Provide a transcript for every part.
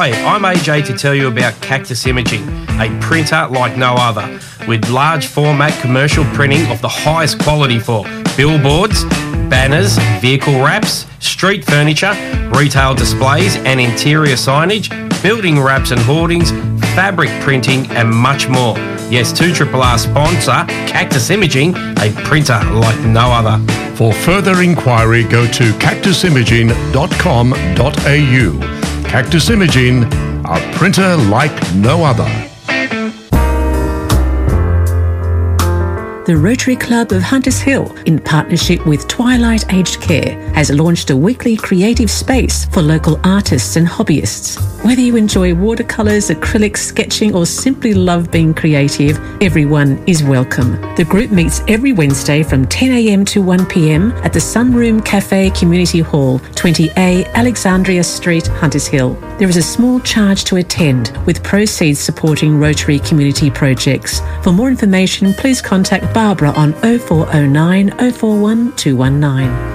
Hi, I'm AJ to tell you about Cactus Imaging, a printer like no other, with large format commercial printing of the highest quality for billboards, banners, vehicle wraps, street furniture, retail displays and interior signage, building wraps and hoardings, fabric printing and much more. Yes, 2RRR sponsor, Cactus Imaging, a printer like no other. For further inquiry, go to cactusimaging.com.au. Cactus Imaging, a printer like no other. The Rotary Club of Hunters Hill, in partnership with Twilight Aged Care, has launched a weekly creative space for local artists and hobbyists. Whether you enjoy watercolours, acrylics, sketching or simply love being creative, everyone is welcome. The group meets every Wednesday from 10 a.m. to 1 p.m. at the Sunroom Cafe Community Hall, 20A Alexandria Street, Hunters Hill. There is a small charge to attend, with proceeds supporting Rotary community projects. For more information, please contact Barbara on 0409 041 219.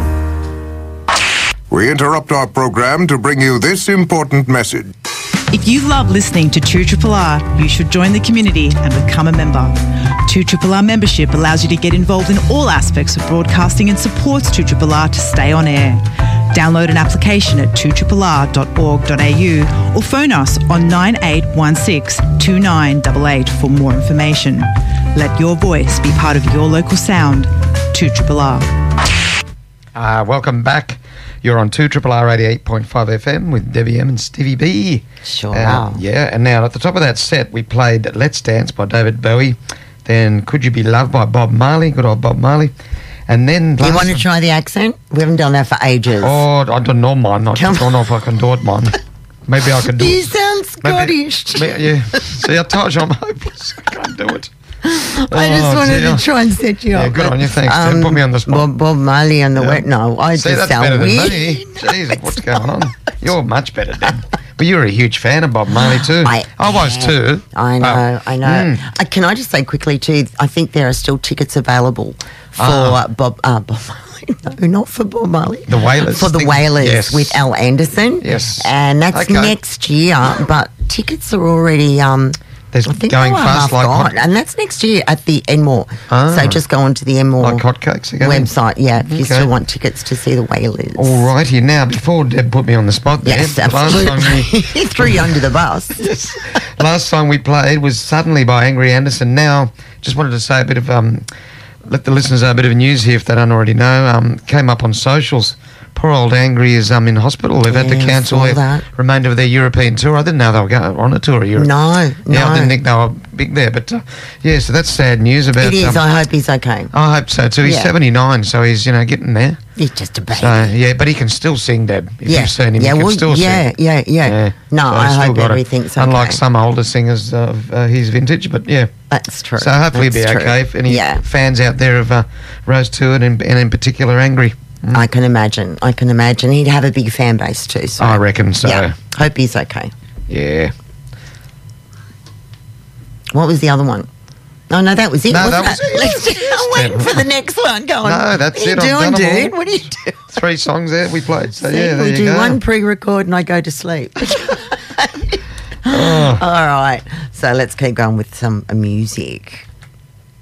We interrupt our program to bring you this important message. If you love listening to 2RRR, you should join the community and become a member. 2RRR membership allows you to get involved in all aspects of broadcasting and supports 2RRR to stay on air. Download an application at 2RRR.org.au or phone us on 9816 2988 for more information. Let your voice be part of your local sound. 2RRR. Welcome back. You're on 2RRR 88.5 FM with Debbie M and Stevie B. Sure are. Yeah, and now at the top of that set, we played Let's Dance by David Bowie. Then Could You Be Loved by Bob Marley, good old Bob Marley. And then... Do you want to try the accent? We haven't done that for ages. Oh, I don't know mine. I don't know if I can do it, mine. Maybe I can do it. You sound Scottish. Yeah. See, I told you I'm hopeless. I can't do it. I just wanted to try and set you up. Yeah, good on you. Thanks. Put me on the spot. Bob Marley and the wet. No, I See, just that's sound better weird. than me. Jesus, what's going on? You're much better, Deb. But you're a huge fan of Bob Marley too. I was too. I know. Can I just say quickly too, I think there are still tickets available for Bob Marley. No, not for Bob Marley. The Wailers. For the Wailers yes. with Al Anderson. Yes. And that's next year, but tickets are already... There's I think going fast like hot, and that's next year at the Enmore. So just go onto the Enmore like hotcakes again. Website, if you still want tickets to see the Wailers. All righty, now before Deb put me on the spot there, yes, absolutely. He threw you under the bus. Yes. Last song we played was Suddenly by Angry Anderson. Now, just wanted to say a bit of let the listeners know a bit of news here if they don't already know. Came up on socials. Poor old Angry is in hospital. They've had to cancel the remainder of their European tour. I didn't know they were going on a tour of Europe. No. Yeah, I didn't think they were big there. But, so that's sad news about... It is. I hope he's okay. I hope so too. He's 79, so he's, getting there. He's just a baby. So, but he can still sing, Deb. If you've seen him, he can still sing. Yeah. No, so I hope everything's okay. Unlike some older singers of his vintage, but That's true. So hopefully he'll be okay. If any fans out there of Rose Stewart and in particular Angry... I can imagine. He'd have a big fan base too. So I reckon so. Yeah. Hope he's okay. Yeah. What was the other one? Oh, no, that was it. No, that was it. I'm waiting for the next one. Go on. No, that's it. What are you doing, dude? What are you doing? 3 songs there we played. So, there we you do go. one pre-record and I go to sleep. Oh. All right. So let's keep going with some music.